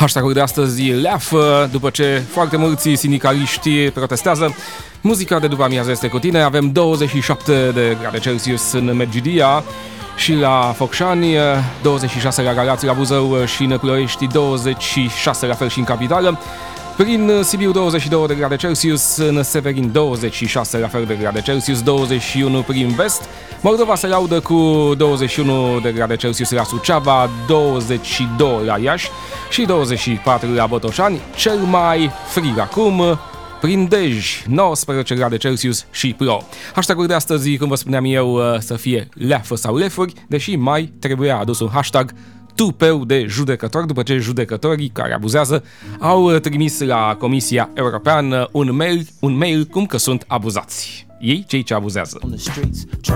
Hashtag-ul de astăzi leafă, după ce foarte mulți sindicaliști protestează. Muzica de după amiază este cu tine. Avem 27 de grade Celsius în Medgidia și la Focșani, 26 la Galați, la Buzău și în Ploiești, 26 la fel și în capitală. Prin Sibiu 22 de grade Celsius, în Severin 26 la fel de grade Celsius, 21 prin vest. Moldova se laudă cu 21 de grade Celsius la Suceava, 22 la Iași și 24 la Botoșani. Cel mai frig acum prin Dej, 19 grade Celsius și plouă. Hashtag-ul de astăzi, cum vă spuneam eu, să fie leafă sau lefuri, deși mai trebuia adus un hashtag tupeu de judecători, după ce judecătorii care abuzează au trimis la Comisia Europeană un mail cum că sunt abuzați. Ei, cei ce abuzează.